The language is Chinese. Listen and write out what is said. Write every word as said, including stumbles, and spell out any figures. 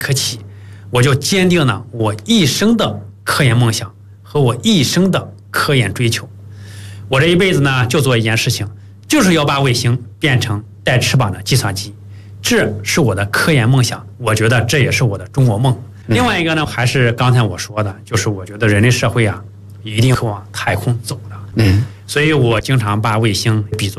刻起，我就坚定了我一生的科研梦想和我一生的科研追求。我这一辈子呢，就做一件事情，就是要把卫星变成带翅膀的计算机，这是我的科研梦想，我觉得这也是我的中国梦。另外一个呢，还是刚才我说的，就是我觉得人类社会啊，一定会往太空走的。嗯，所以我经常把卫星比作